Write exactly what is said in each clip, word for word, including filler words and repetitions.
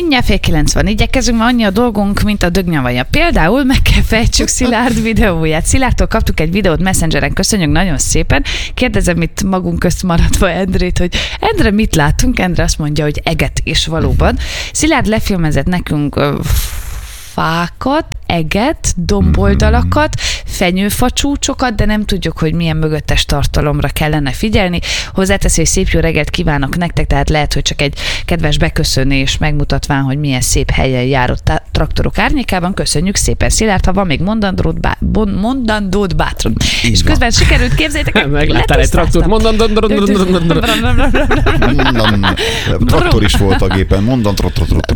Mindjárt fél kilenc van, igyekezünk, mert annyi a dolgunk, mint a dögnyavaja. Például meg kell fejtsük Szilárd videóját. Szilárdtól kaptuk egy videót Messengeren, köszönjük nagyon szépen. Kérdezem itt magunk közt maradva Endrét, hogy Endre, mit látunk? Endre azt mondja, hogy eget, és valóban. Szilárd lefilmezett nekünk fákat, eget, domboldalakat, fenyőfacsúcsokat, de nem tudjuk, hogy milyen mögöttes tartalomra kellene figyelni. Hozzáteszi, hogy szép jó reggelt kívánok nektek, tehát lehet, hogy csak egy kedves beköszönés megmutatván, hogy milyen szép helyen járott traktorok árnyékában. Köszönjük szépen, Szilárd, ha van még mondandód, bá, bon, mondandód bátran. És közben sikerült, képzeljétek, megláttál egy traktort, mondandód. Traktor is volt a gépen, mondandód.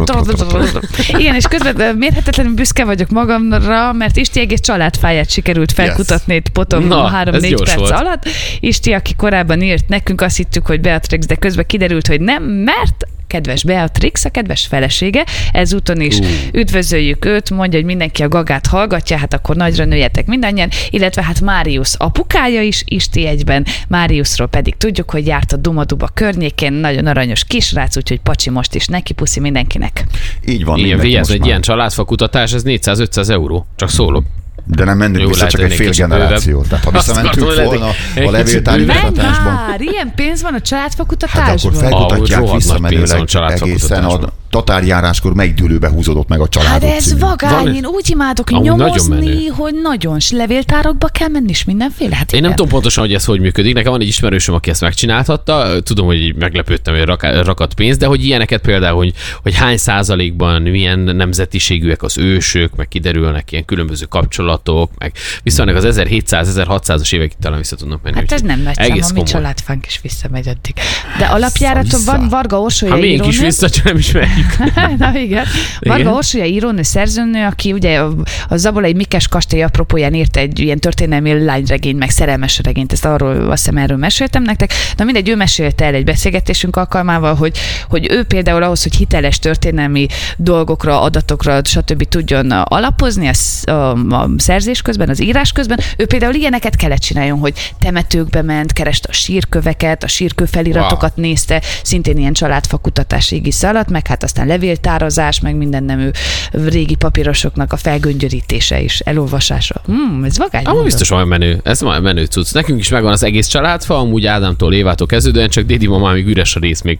Igen, és közben mérhetetlenül büszke vagyok magamra, mert Isti egész családfáját sikerült felkutatni itt potom három-négy perc volt. alatt. Isti, aki korábban írt nekünk, azt hittük, hogy Beatrix, de közben kiderült, hogy nem, mert kedves Beatrix, a kedves felesége, ezúton is uh. üdvözöljük őt, mondja, hogy mindenki a Gagát hallgatja, hát akkor nagyra nőjetek mindannyian, illetve hát Máriusz apukája is, Isti egyben, Máriuszról pedig tudjuk, hogy járt a Dumaduba környékén, nagyon aranyos kisrác, úgyhogy pacsi most is neki, puszi mindenkinek. Így van. Igen, ez egy ilyen családfakutatás, ez négyszáz-ötszáz euró, csak szólok. De nem mentünk vissza, csak egy fél generáció. Tehát ha visszamentünk volna a levéltári kutatásban. Már, ilyen pénz van a családfakutatásban? Hát akkor felkutatják visszamenőleg egészen a tatárjáráskor megdőlőbe húzódott meg a családok. Hát ez vagány, én úgy imádok Amúgy nyomozni, hogy nagyon, s levéltárakba kell menni, és mindenféle. Hát én nem tudom pontosan, hogy ez hogy működik. Nekem van egy ismerősöm, aki ezt megcsinálhatta. Tudom, hogy meglepődtem, hogy rakat pénzt, de hogy ilyeneket például, hogy, hogy hány százalékban milyen nemzetiségűek az ősök, meg kiderülnek ilyen különböző kapcsolatok, meg viszonylag az ezerhétszáz-ezerhatszázas évekig talán vissza tudnak menni. Hát ez nem nagy szám, a mi családfánk is visszamegy addig. De alapjáraton van Varga Orsolya írónő. Ha még is vissza, csak nem ismerjük. Na igen. Varga Orsolya írónő, szerzőnő, aki ugye a, a Zabolai Mikes kastély apropóján írt egy ilyen történelmi lányregényt, meg szerelmes regényt, ezt arról, azt hiszem, erről meséltem nektek. Na mindegy, ő mesélte el egy beszélgetésünk alkalmával, hogy, hogy ő például ahhoz, hogy hiteles történelmi dolgokra, adatokra, stb. Tudjon alapozni a, a, a szerzés közben, az írás közben, ő például ilyeneket kellett csináljon, hogy temetőkbe ment, kereste a sírköveket, a sírkő feliratokat wow. nézte, szintén ilyen családfakutatás égisze alatt, meg hát aztán levéltározás, meg minden nemű régi papírosoknak a felgöngyörítése és elolvasása. Hmm, ez vagány. Amúgy biztos olyan menő. Ez már menő cucc. Nekünk is megvan az egész családfa, amúgy Ádámtól, Évától kezdődően, csak Dédi mamám üres a rész még.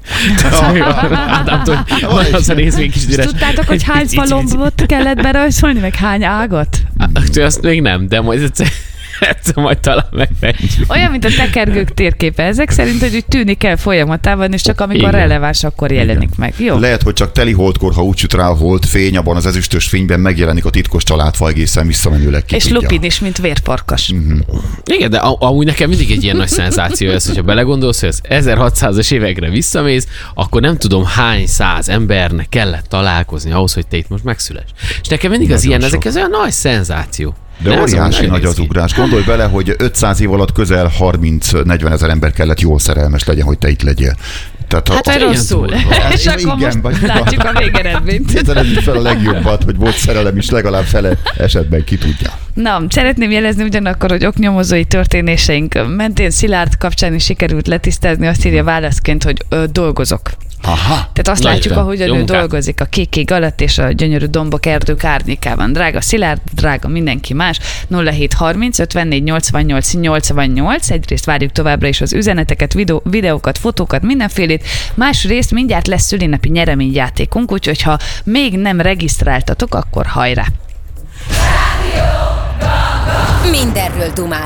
Ádámtól az a rész még kis üres. Tudtátok, hogy hány falombot kellett berajzolni, meg hány ágat? Azt még nem, de majd egyszer egyszer majd talán megfejtjük. Olyan, mint a tekergők térképe. Ezek szerint, hogy úgy tűnik el folyamatában, és csak amikor igen. releváns, akkor jelenik igen. meg. Jó? Lehet, hogy csak teli holdkor, ha úgy süt rá a hold fény, abban az ezüstös fényben megjelenik a titkos családfa egészen visszamenőleg ki. És tudja. Lupin is, mint vérfarkas. Uh-huh. Igen, de amúgy nekem mindig egy ilyen nagy szenzáció ez, hogyha belegondolsz, hogy az ezerhatszázas évekre visszamész, akkor nem tudom hány száz embernek kellett találkozni ahhoz, hogy te itt most megszüless. És nekem mindig az nagyon ilyen, sok. Ezek ez olyan nagy szenzáció. De nem óriási nagy az ugrás. Gondolj bele, hogy ötszáz év alatt közel harminc-negyven ezer ember kellett jól szerelmes legyen, hogy te itt legyél. Tehát, hát vagy rosszul. És akkor igen, most látjuk a végeredményt. Tételezzük fel a legjobbat, hogy volt szerelem is legalább fele esetben, ki tudja. Na, szeretném jelezni ugyanakkor, hogy oknyomozói történéseink mentén Szilárd kapcsán is sikerült letisztázni, azt írja válaszként, hogy ö, dolgozok. Aha. Tehát azt Nagy látjuk, ahogyan ő dolgozik a kék alatt és a gyönyörű dombok, erdők árnyékában. Drága Szilárd, drága mindenki más. nulla hét harminc ötvennégy nyolcvannyolc nyolcvannyolc. Egyrészt várjuk továbbra is az üzeneteket, videó, videókat, fotókat, mindenfélét. Másrészt mindjárt lesz szülinapi nyereményjátékunk, úgyhogy ha még nem regisztráltatok, akkor hajrá! Mindenről dumál.